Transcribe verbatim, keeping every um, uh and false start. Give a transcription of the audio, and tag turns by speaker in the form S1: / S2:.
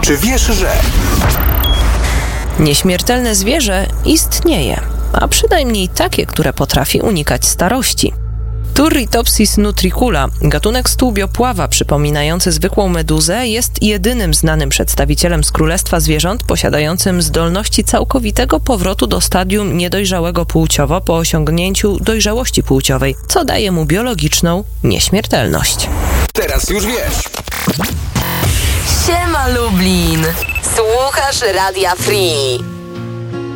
S1: Czy wiesz, że...
S2: Nieśmiertelne zwierzę istnieje, a przynajmniej takie, które potrafi unikać starości. Turritopsis nutricula, gatunek stłbiopława przypominający zwykłą meduzę, jest jedynym znanym przedstawicielem z królestwa zwierząt posiadającym zdolności całkowitego powrotu do stadium niedojrzałego płciowo po osiągnięciu dojrzałości płciowej, co daje mu biologiczną nieśmiertelność.
S1: Teraz już wiesz.
S3: Siema Lublin! Słuchasz Radia Free.